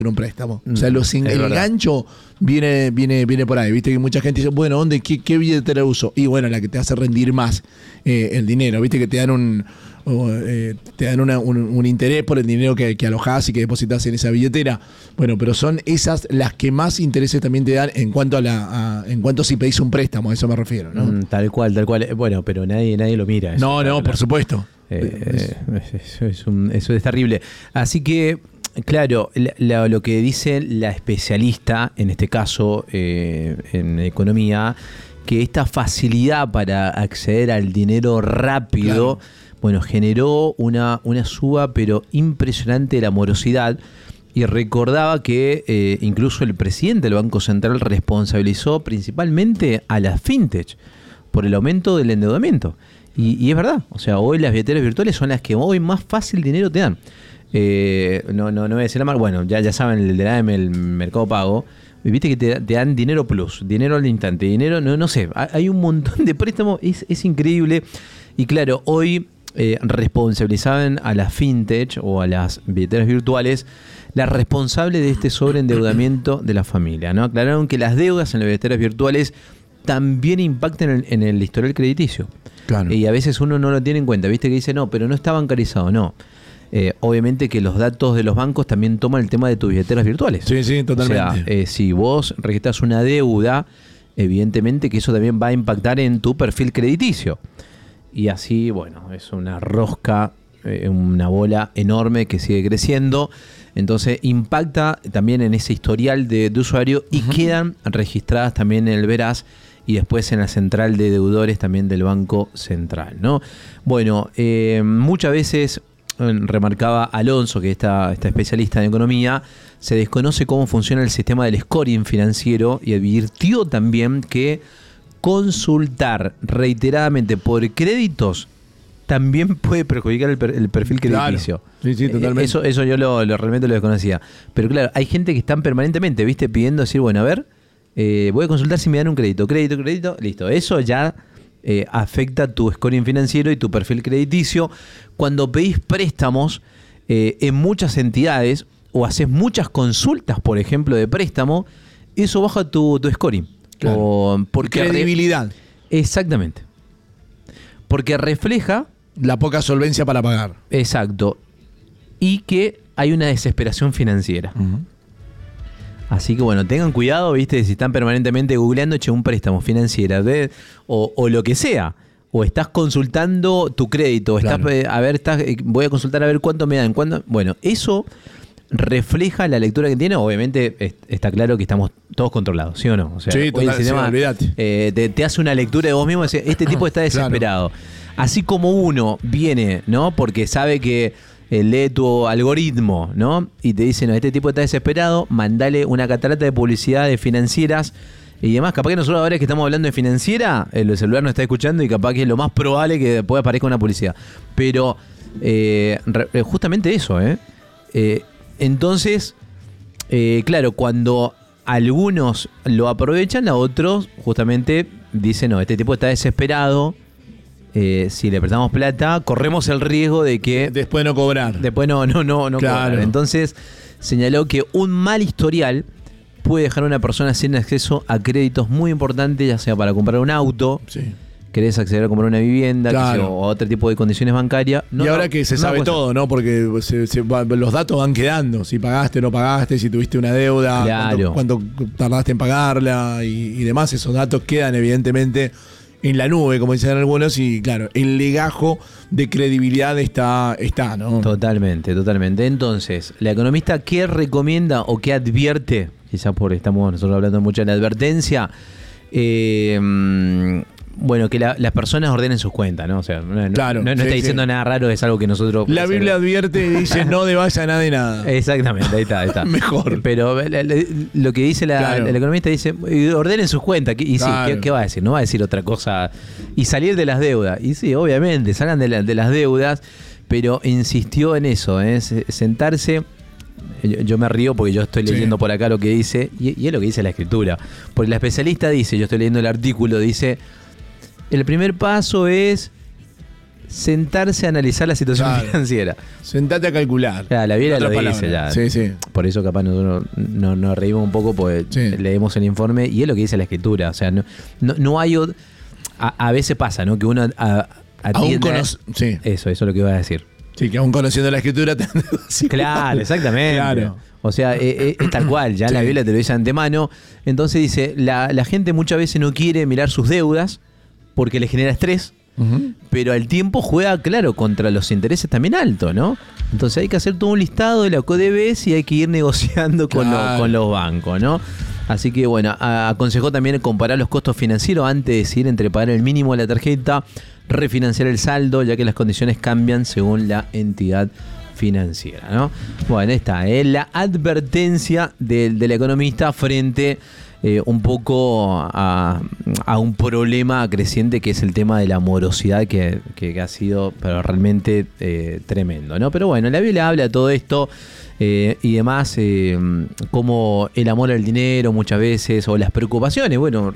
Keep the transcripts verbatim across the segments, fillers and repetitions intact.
un préstamo. O sea, los, el verdad. gancho viene, viene, viene por ahí. Viste que mucha gente dice, bueno, ¿dónde, qué, qué billetera uso? Y bueno, la que te hace rendir más eh, el dinero. Viste que te dan un o, eh, te dan una, un, un interés por el dinero que, que alojás y que depositas en esa billetera. Bueno, pero son esas las que más intereses también te dan en cuanto a la a, en cuanto si pedís un préstamo, a eso me refiero, ¿no? Mm, tal cual, tal cual. Bueno, pero nadie, nadie lo mira. Eso, no, no, claro. por supuesto. Eh, eh, eso, es un, eso es terrible. Así que, claro, la, la, lo que dice la especialista, en este caso eh, en economía, que esta facilidad para acceder al dinero rápido, claro. bueno, generó una, una suba pero impresionante de la morosidad. Y recordaba que eh, incluso el presidente del Banco Central responsabilizó principalmente a las fintech por el aumento del endeudamiento. Y, y es verdad, o sea, hoy las billeteras virtuales son las que hoy más fácil dinero te dan. Eh, no, no, no voy a decir la marca, bueno, ya, ya saben, el de la A M, el Mercado Pago, viste que te, te dan dinero plus, dinero al instante, dinero, no, no sé, hay un montón de préstamos, es, es increíble. Y claro, hoy eh, responsabilizaban a las fintech o a las billeteras virtuales la responsable de este sobreendeudamiento de la familia, ¿no? Aclararon que las deudas en las billeteras virtuales también impactan en, en el historial crediticio. Claro. Y a veces uno no lo tiene en cuenta, viste que dice, no, pero no está bancarizado, no. Eh, obviamente que los datos de los bancos también toman el tema de tus billeteras virtuales. Sí, sí, totalmente. O sea, eh, si vos registras una deuda, evidentemente que eso también va a impactar en tu perfil crediticio. Y así, bueno, es una rosca, eh, una bola enorme que sigue creciendo. Entonces impacta también en ese historial de, de usuario y uh-huh. quedan registradas también en el Veraz y después en la central de deudores también del Banco Central, ¿no? Bueno, eh, muchas veces, eh, remarcaba Alonso, que está esta especialista en economía, se desconoce cómo funciona el sistema del scoring financiero y advirtió también que consultar reiteradamente por créditos también puede perjudicar el, per, el perfil crediticio. Claro. Sí, sí, totalmente. Eso, eso yo lo, lo realmente lo desconocía. Pero claro, hay gente que están permanentemente, viste, pidiendo decir, bueno, a ver, eh, voy a consultar si me dan un crédito, crédito, crédito, listo. Eso ya eh, afecta tu scoring financiero y tu perfil crediticio. Cuando pedís préstamos eh, en muchas entidades o haces muchas consultas, por ejemplo, de préstamo, eso baja tu, tu scoring. Claro. O porque credibilidad. Re- Exactamente. Porque refleja la poca solvencia para pagar. Exacto. Y que hay una desesperación financiera. Uh-huh. Así que bueno, tengan cuidado, viste, si están permanentemente googleando, che, un préstamo financiero, ¿ves? O, o lo que sea. O estás consultando tu crédito, estás, claro. eh, a ver, estás, eh, voy a consultar a ver cuánto me dan. Cuánto, bueno, eso refleja la lectura que tiene. Obviamente es, está claro que estamos todos controlados, ¿sí o no? O sea, sí, total, el sistema, sí, olvídate. Eh, te, te hace una lectura de vos mismo y dice, este tipo está desesperado. Claro. Así como uno viene, ¿no? Porque sabe que eh, lee tu algoritmo, ¿no? Y te dice, no, este tipo está desesperado, mandale una catarata de publicidades financieras y demás. Capaz que nosotros ahora que estamos hablando de financiera, el celular nos está escuchando y capaz que es lo más probable que después aparezca una publicidad. Pero eh, re, justamente eso, ¿eh? eh Entonces, eh, claro, cuando algunos lo aprovechan, a otros justamente dicen, no, este tipo está desesperado, eh, si le prestamos plata, corremos el riesgo de que... Después no cobrar. Después no, no, no, no claro. cobrar. Entonces, señaló que un mal historial puede dejar a una persona sin acceso a créditos muy importantes, ya sea para comprar un auto... Sí. Querés acceder a comprar una vivienda, claro. o a otro tipo de condiciones bancarias. No, y ahora no, que se no sabe cosa. todo, ¿no? Porque se, se, los datos van quedando. Si pagaste o no pagaste, si tuviste una deuda, claro. cuánto, cuánto tardaste en pagarla y, y demás. Esos datos quedan evidentemente en la nube, como dicen algunos. Y claro, el legajo de credibilidad está, está, ¿no? Totalmente, totalmente. Entonces, ¿la economista qué recomienda o qué advierte? Quizás por estamos nosotros hablando mucho de la advertencia. Eh... Bueno, que la, las personas ordenen sus cuentas, ¿no? O sea, no, claro, no, no sí, está sí. diciendo nada raro, es algo que nosotros... La Biblia advierte y dice no debaya nada de nada. Exactamente, ahí está, ahí está. Mejor. Pero la, la, lo que dice la, claro. el economista dice, ordenen sus cuentas. Y claro. sí, ¿qué, ¿qué va a decir? No va a decir otra cosa. Y salir de las deudas. Y sí, obviamente, salgan de, la, de las deudas, pero insistió en eso, ¿eh? Sentarse... Yo, yo me río porque yo estoy leyendo sí. por acá lo que dice, y, y es lo que dice la escritura. Porque la especialista dice, yo estoy leyendo el artículo, dice... El primer paso es sentarse a analizar la situación claro. financiera. Sentate a calcular. Claro, la Biblia lo palabras. dice ya. Sí, sí. Por eso capaz nosotros nos no reímos un poco porque sí. leemos el informe y es lo que dice la Escritura. O sea, no, no, no hay... A, a veces pasa, ¿no? Que uno a, atiende... Aún conoce... Sí. Eso, eso es lo que iba a decir. Sí, que aún conociendo la Escritura... Te claro, exactamente. Claro. O sea, es, es tal cual, ya sí. la Biblia te lo dice de antemano. Entonces dice, la, la gente muchas veces no quiere mirar sus deudas porque le genera estrés. Uh-huh. Pero al tiempo juega, claro, contra los intereses también altos, ¿no? Entonces hay que hacer todo un listado de la C O D B S y hay que ir negociando con, claro. lo, con los bancos, ¿no? Así que bueno, aconsejó también comparar los costos financieros antes de decidir entre pagar el mínimo de la tarjeta, refinanciar el saldo, ya que las condiciones cambian según la entidad financiera, ¿no? Bueno, esta es la advertencia del, del economista frente Eh, un poco a, a un problema creciente que es el tema de la morosidad que, que, que ha sido pero realmente eh, tremendo, ¿no? Pero bueno, la Biblia habla de todo esto eh, y demás, eh, como el amor al dinero muchas veces o las preocupaciones, bueno,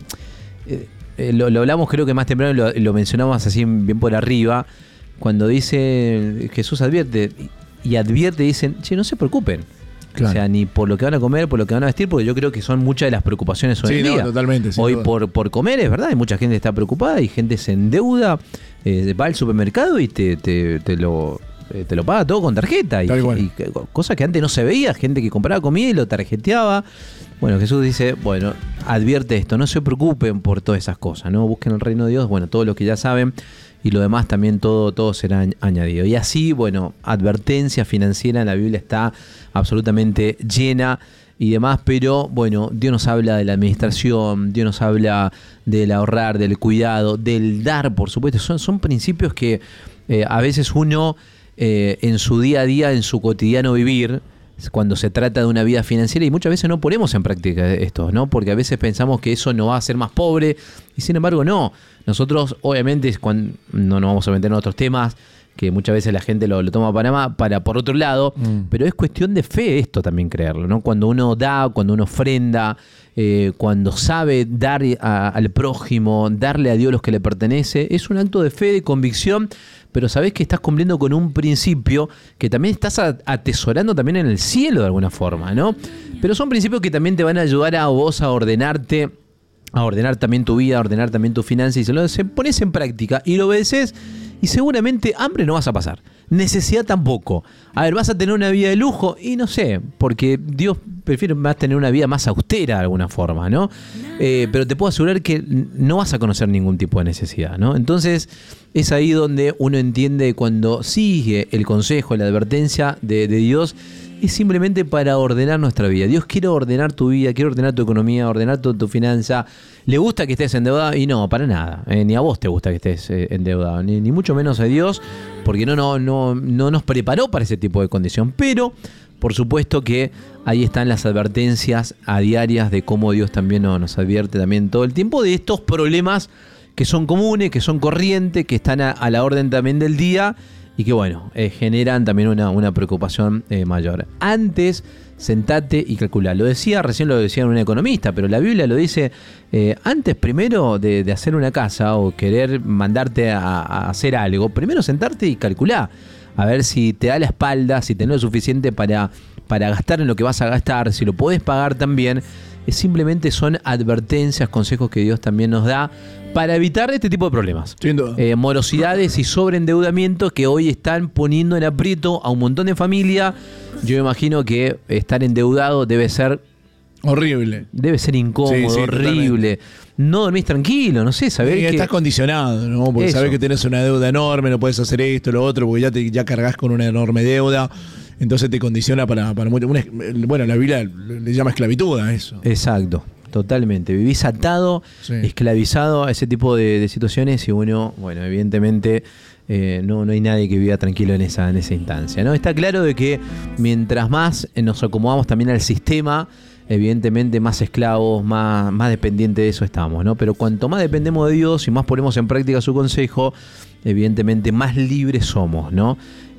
eh, eh, lo, lo hablamos creo que más temprano, lo, lo mencionamos así bien por arriba, cuando dice Jesús advierte y advierte, dicen, che, no se preocupen. Claro. O sea, ni por lo que van a comer, por lo que van a vestir, porque yo creo que son muchas de las preocupaciones hoy sí, en no, día. Totalmente, hoy por, por comer, es verdad, hay mucha gente que está preocupada y gente se endeuda, eh, va al supermercado y te, te, te, lo, eh, te lo paga todo con tarjeta. Y, y cosas que antes no se veía, gente que compraba comida y lo tarjeteaba. Bueno, Jesús dice, bueno, advierte esto, no se preocupen por todas esas cosas, ¿no? Busquen el reino de Dios, bueno, todo lo que ya saben. Y lo demás también todo, todo será añadido. Y así, bueno, advertencia financiera en la Biblia está absolutamente llena y demás, pero bueno, Dios nos habla de la administración, Dios nos habla del ahorrar, del cuidado, del dar, por supuesto. Son, son principios que eh, a veces uno eh, en su día a día, en su cotidiano vivir, cuando se trata de una vida financiera, y muchas veces no ponemos en práctica esto, ¿no? Porque a veces pensamos que eso nos va a hacer más pobre, y sin embargo no. Nosotros, obviamente, cuando, no nos vamos a meter en otros temas, que muchas veces la gente lo, lo toma para, para por otro lado, mm. pero es cuestión de fe esto también creerlo, ¿no? Cuando uno da, cuando uno ofrenda, eh, cuando sabe dar a, al prójimo, darle a Dios lo que le pertenece, es un acto de fe, de convicción, pero sabés que estás cumpliendo con un principio que también estás atesorando también en el cielo de alguna forma, ¿no? Pero son principios que también te van a ayudar a vos a ordenarte, a ordenar también tu vida, a ordenar también tu finanzas, y se lo pones en práctica y lo obedeces, y seguramente hambre no vas a pasar, necesidad tampoco. A ver, vas a tener una vida de lujo y no sé, porque Dios prefiere más tener una vida más austera de alguna forma, ¿no? Eh, pero te puedo asegurar que no vas a conocer ningún tipo de necesidad, ¿no? Entonces es ahí donde uno entiende cuando sigue el consejo, la advertencia de, de Dios, es simplemente para ordenar nuestra vida. Dios quiere ordenar tu vida, quiere ordenar tu economía, ordenar tu, tu finanza. ¿Le gusta que estés endeudado? Y no, para nada. Eh, ni a vos te gusta que estés eh, endeudado, ni, ni mucho menos a Dios, porque no, no, no, no nos preparó para ese tipo de condición. Pero, por supuesto que ahí están las advertencias a diarias de cómo Dios también nos advierte también todo el tiempo de estos problemas que son comunes, que son corrientes, que están a, a la orden también del día, y que bueno, eh, generan también una, una preocupación eh, mayor. Antes, sentate y calcula. Lo decía, recién lo decía un economista, pero la Biblia lo dice, eh, antes primero de, de hacer una casa o querer mandarte a, a hacer algo, primero sentarte y calcular. A ver si te da la espalda, si tenés lo suficiente para, para gastar en lo que vas a gastar, si lo podés pagar también. Es simplemente son advertencias, consejos que Dios también nos da para evitar este tipo de problemas. Eh, morosidades y sobreendeudamiento que hoy están poniendo en aprieto a un montón de familias. Yo me imagino que estar endeudado debe ser horrible. Debe ser incómodo, sí, sí, horrible. Totalmente. No dormís tranquilo, no sé, saber sí, que... Estás condicionado, ¿no? Porque Eso. sabés que tenés una deuda enorme, no puedes hacer esto, lo otro, porque ya, te, ya cargas con una enorme deuda. Entonces te condiciona para, para mucho. Una, bueno, la Biblia le llama esclavitud a eso. Exacto, totalmente. Vivís atado, sí. esclavizado a ese tipo de, de situaciones y uno, bueno, evidentemente eh, no, no hay nadie que viva tranquilo en esa, en esa instancia, ¿no? Está claro de que mientras más nos acomodamos también al sistema, evidentemente más esclavos, más, más dependientes de eso estamos, ¿no? Pero cuanto más dependemos de Dios y más ponemos en práctica su consejo, evidentemente más libres somos, ¿no?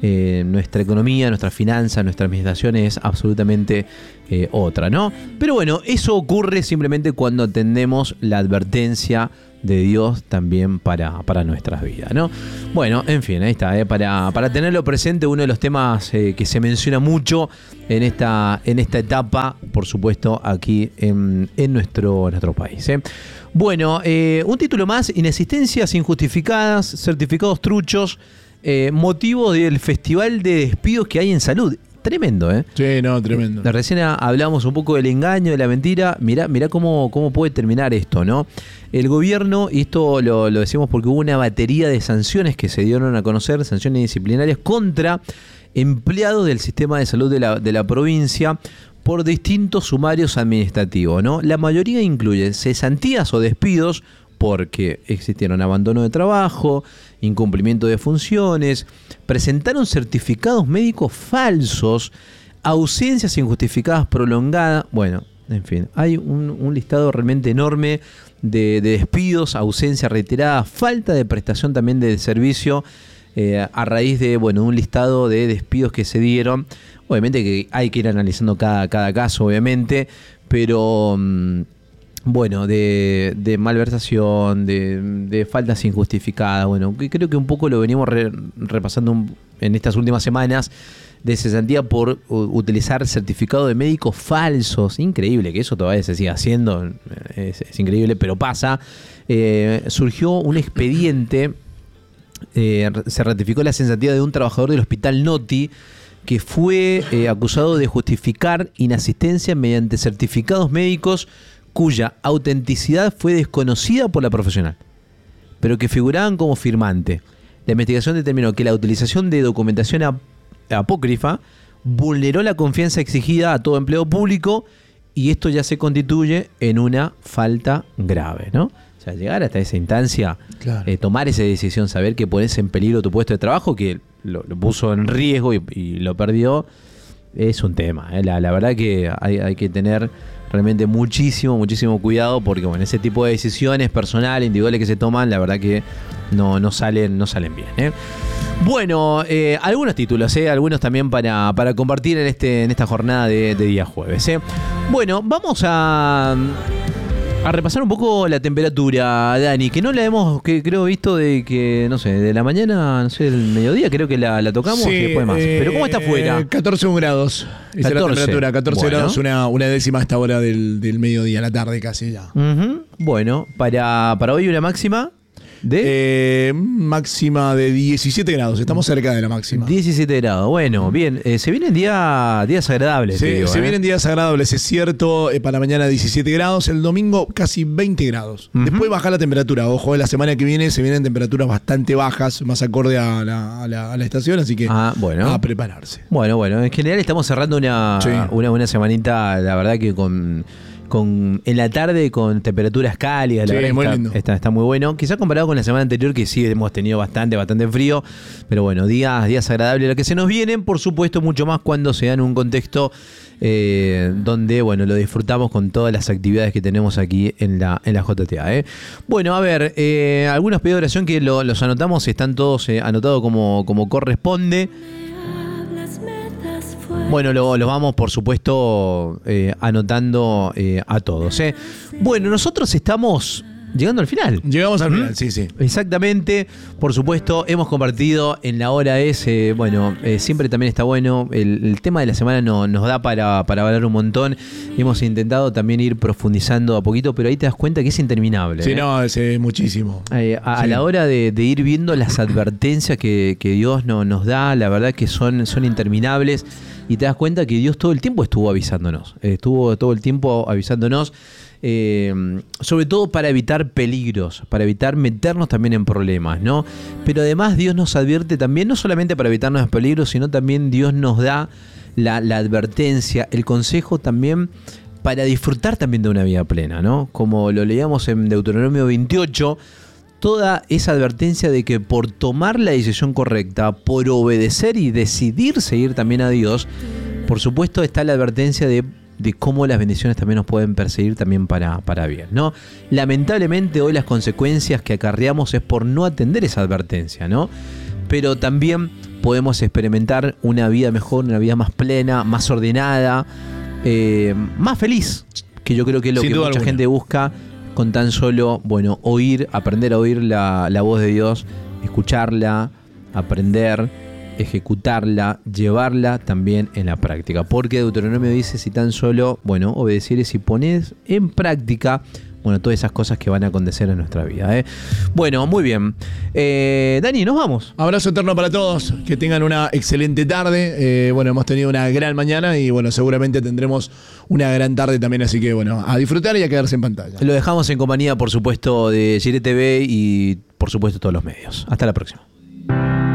eh, nuestra economía, nuestra finanza, nuestra administración es absolutamente eh, otra, ¿no? Pero bueno, eso ocurre simplemente cuando atendemos la advertencia de Dios también para, para nuestras vidas, ¿no? Bueno, en fin, ahí está, ¿eh? para, para tenerlo presente, uno de los temas eh, que se menciona mucho en esta, en esta etapa, por supuesto, aquí en, en, nuestro, en nuestro país, ¿eh? Bueno, eh, un título más: inexistencias injustificadas, certificados truchos, eh, motivo del festival de despidos que hay en salud. Tremendo, ¿eh? Sí, no, tremendo. Eh, recién hablamos un poco del engaño, de la mentira. Mirá, mirá cómo, cómo puede terminar esto, ¿no? El gobierno, y esto lo, lo decimos porque hubo una batería de sanciones que se dieron a conocer, sanciones disciplinarias contra empleados del sistema de salud de la, de la provincia por distintos sumarios administrativos, ¿no? La mayoría incluye cesantías o despidos porque existieron abandono de trabajo, incumplimiento de funciones, presentaron certificados médicos falsos, ausencias injustificadas prolongadas. Bueno, en fin, hay un, un listado realmente enorme de, de despidos, ausencia reiterada, falta de prestación también de servicio eh, a raíz de, bueno, un listado de despidos que se dieron. Obviamente que hay que ir analizando cada, cada caso, obviamente, pero... Mmm, Bueno, de, de malversación, de, de faltas injustificadas. Bueno, creo que un poco lo venimos re, repasando un, en estas últimas semanas, de cesantía por utilizar certificados de médicos falsos. Increíble que eso todavía se siga haciendo, es, es increíble, pero pasa. Eh, surgió un expediente, eh, se ratificó la cesantía de un trabajador del Hospital Noti, que fue eh, acusado de justificar inasistencia mediante certificados médicos cuya autenticidad fue desconocida por la profesional, pero que figuraban como firmante. La investigación determinó que la utilización de documentación ap- apócrifa vulneró la confianza exigida a todo empleo público, y esto ya se constituye en una falta grave, ¿no? O sea, llegar hasta esa instancia, claro. eh, tomar esa decisión, saber que pones en peligro tu puesto de trabajo, que lo, lo puso en riesgo y, y lo perdió, es un tema, ¿eh? La, la verdad que hay, hay que tener realmente muchísimo, muchísimo cuidado, porque bueno, ese tipo de decisiones personales, individuales que se toman, la verdad que no, no salen, no salen bien, ¿eh? Bueno, eh, algunos títulos, ¿eh? Algunos también para, para compartir en, este, en esta jornada de, de día jueves, ¿eh? Bueno, vamos a... A repasar un poco la temperatura, Dani, que no la hemos, que creo, visto de que, no sé, de la mañana, no sé, del mediodía, creo que la, la tocamos, sí, y después más. Eh, Pero ¿cómo está afuera? catorce grados. Esa es la temperatura, catorce bueno. grados, una, una décima a esta hora del, del mediodía, la tarde casi ya. Uh-huh. Bueno, para, para hoy una máxima de... Eh, máxima de diecisiete grados, estamos cerca de la máxima. diecisiete grados, bueno, bien, eh, se vienen día, días agradables. Se, digo, se ¿eh? vienen días agradables, es cierto, eh, para mañana diecisiete grados, el domingo casi veinte grados. Uh-huh. Después baja la temperatura, ojo, la semana que viene se vienen temperaturas bastante bajas, más acorde a la, a la, a la estación, así que ah, bueno. a prepararse. Bueno, bueno, en general estamos cerrando una, sí. una, una semanita, la verdad que con... Con, en la tarde con temperaturas cálidas, la sí, verdad muy está, lindo. Está, está muy bueno. Quizás comparado con la semana anterior, que sí hemos tenido bastante, bastante frío, pero bueno, días, días agradables los que se nos vienen, por supuesto, mucho más cuando se da en un contexto eh, donde, bueno, lo disfrutamos con todas las actividades que tenemos aquí en la, en la J T A, ¿eh? Bueno, a ver, eh, algunos pedidos de oración que lo, los anotamos, están todos eh, anotados como, como corresponde. Bueno, lo, lo vamos, por supuesto, eh, anotando eh, a todos, ¿eh? Bueno, nosotros estamos llegando al final. Llegamos al final, ¿Mm? sí, sí. Exactamente, por supuesto, hemos compartido en la hora ese, bueno, eh, siempre también está bueno, el, el tema de la semana no, nos da para, para hablar un montón. Hemos intentado también ir profundizando a poquito, pero ahí te das cuenta que es interminable. Sí, ¿eh? no, es eh, muchísimo. Eh, a, sí. a la hora de, de ir viendo las advertencias que, que Dios no, nos da, la verdad que son, son interminables. Y te das cuenta que Dios todo el tiempo estuvo avisándonos, estuvo todo el tiempo avisándonos, eh, sobre todo para evitar peligros, para evitar meternos también en problemas, ¿no? Pero además Dios nos advierte también, no solamente para evitarnos peligros, sino también Dios nos da la, la advertencia, el consejo también para disfrutar también de una vida plena, ¿no? Como lo leíamos en Deuteronomio veintiocho, toda esa advertencia de que por tomar la decisión correcta, por obedecer y decidir seguir también a Dios, por supuesto está la advertencia de, de cómo las bendiciones también nos pueden perseguir también para, para bien, ¿no? Lamentablemente hoy las consecuencias que acarreamos es por no atender esa advertencia, ¿no? Pero también podemos experimentar una vida mejor, una vida más plena, más ordenada, eh, más feliz, que yo creo que es lo Sin que duda mucha alguna. gente busca con tan solo, bueno, oír, aprender a oír la, la voz de Dios, escucharla, aprender, ejecutarla, llevarla también en la práctica. Porque Deuteronomio dice, si tan solo, bueno, obedecieres y pones en práctica, bueno, todas esas cosas que van a acontecer en nuestra vida, ¿eh? Bueno, muy bien. Eh, Dani, nos vamos. Abrazo eterno para todos, que tengan una excelente tarde. Eh, bueno, hemos tenido una gran mañana y bueno, seguramente tendremos una gran tarde también, así que bueno, a disfrutar y a quedarse en pantalla. Lo dejamos en compañía, por supuesto, de Gire T V y por supuesto todos los medios. Hasta la próxima.